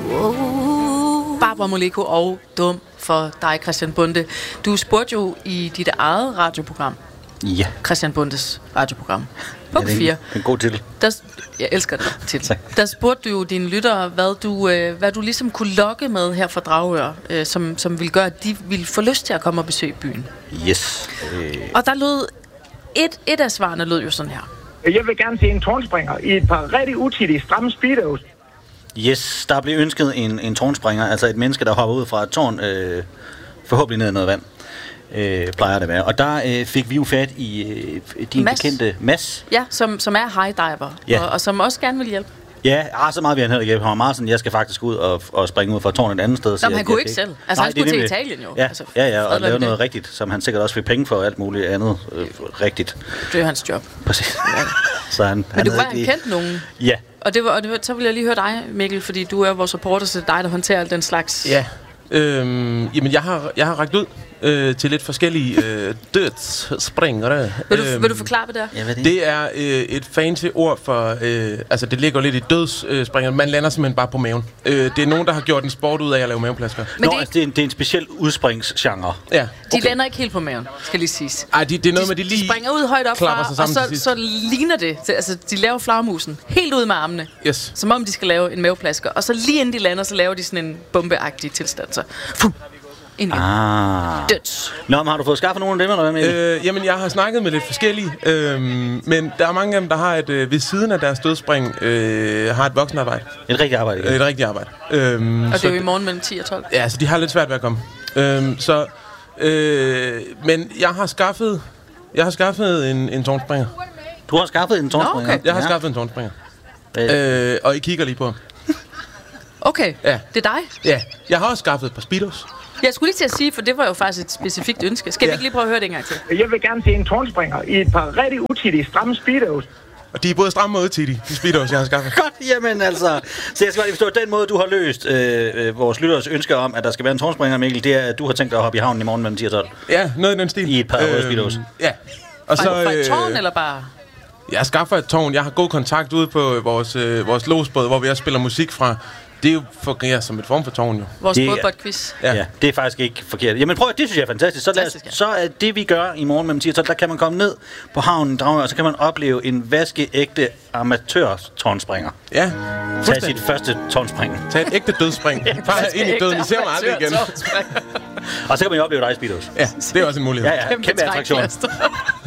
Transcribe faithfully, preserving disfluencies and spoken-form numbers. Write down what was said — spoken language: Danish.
Oh. Barbara Moleko og Dum for dig, Christian Bonde. Du spurgte jo i dit eget radioprogram. Ja. Christian Bondes radioprogram. På ja, det er fire. En, en god titel. Der, jeg elsker det titel. Der spurgte du jo dine lyttere, hvad du, øh, hvad du ligesom kunne lokke med her fra Dragør, øh, som, som ville gøre, at de ville få lyst til at komme og besøge byen. Yes. Øh. Og der lød, et, et af svarene lød jo sådan her. Jeg vil gerne se en tårnspringer i et par rigtig utidige stramme speedos. Yes, der blev ønsket en, en tårnspringer, altså et menneske, der hopper ud fra et tårn, øh, forhåbentlig ned i noget vand. Øh, plejer det at være. Og der øh, fik vi jo fat i øh, din Mads. bekendte Mads. Ja, som, som er highdiver, ja. og, og som også gerne vil hjælpe. Ja, ah, så meget vil han heller hjælpe. Han var meget sådan, jeg skal faktisk ud og, og springe ud fra tårnet et andet sted. Nå, men han kunne ikke selv. Altså, Nej, han skulle til Italien jo. Ja, altså, ja, ja og lave noget rigtigt, som han sikkert også fik penge for og alt muligt andet øh, rigtigt. Det er hans job. Præcis. Ja. Så han, men han du var han kendt nogen. Ja. Og, det var, og det var, så vil jeg lige høre dig, Mikkel, fordi du er vores reporter, så det er dig, der håndterer al den slags. Ja. Øhm, jamen, jeg har, jeg har rækket ud øh, til lidt forskellige øh, dødsspringere. Vil du, øhm, vil du forklare, hvad det er? Ja, hvad er det? Det er øh, et fancy ord for... Øh, altså, det ligger lidt i dødsspringer. Man lander simpelthen bare på maven. Øh, det er nogen, der har gjort en sport ud af at lave maveplasker. Men Nå, det, altså, det, er en, det er en speciel udspringsgenre. Ja. Okay. De lander ikke helt på maven, skal lige siges. Ej, de, det er noget de, med, de lige... De springer ud højt op fra, og så, så, så ligner det. Altså, de laver flagmusen helt ud med armene. Yes. Som om de skal lave en maveplasker. Og så lige inden de lander, så laver de sådan en bombeagtig tilstand. Så... Fuh. Ah. Døds. Nå, men har du fået skaffet nogen af dem, eller hvad med øh, Jamen, jeg har snakket med lidt forskellige, øh, men der er mange af dem, der har et, øh, ved siden af deres dødsspring, øh, har et voksenarbejde. Et rigtigt arbejde, øh, Et rigtigt arbejde. Øh, og det er jo i morgen mellem ti og tolv. Ja, så de har lidt svært ved at komme. Øh, så, øh, men jeg har skaffet, jeg har skaffet en, en tårnspringer. Du har skaffet en tårnspringer? Nå, okay. Jeg har ja. skaffet en tårnspringer. Øh, og I kigger lige på ham. Okay, ja. Det er dig? Ja, jeg har også skaffet et par speedos. Jeg skulle lige til at sige, for det var jo faktisk et specifikt ønske. Skal ja. vi ikke lige prøve at høre det en gang til? Jeg vil gerne se en tårnspringer i et par rigtig utidige stramme speedos. Og de er både stramme og utidige, de speedos, jeg har skaffet. Godt, jamen altså. Så jeg skal bare forstå, at den måde, du har løst øh, øh, vores lytteres ønske om, at der skal være en tårnspringer, Mikkel, det er, at du har tænkt dig at hoppe i havnen i morgen mellem ti og tolv. Ja, noget i den stil. I et par røde speedos. Ja. Og så, fra et tårn, eller bare? Jeg skaffer et tårn. Jeg har god kontakt ude på vores, øh, vores lodsbåd, hvor vi også spiller musik fra. Det er jo fungerer som et form for tårn, jo. Vores bådbåd-quiz. Ja. ja, det er faktisk ikke forkert. Jamen prøv, det synes jeg er fantastisk. Så, fantastisk, ja. Så er det, vi gør i morgen mellem ti og tolv, der kan man komme ned på havnen Dragør, og så kan man opleve en vaskeægte amatør-tårnspringer. Ja. Tag sit første tårnspring. Tag et ægte dødsspring. Bare ind i døden. I ser mig aldrig igen. Og så kan man jo opleve dig i speedos. Ja, det er også en mulighed. Ja, ja. Kæmpe attraktion.